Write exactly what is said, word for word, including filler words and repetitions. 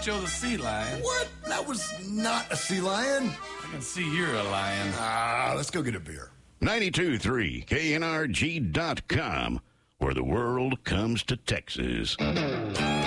Pancho the sea lion. What? That was not a sea lion. I can see you're a lion. Ah, let's go get a beer. ninety-two point three K N R G dot com, where the world comes to Texas.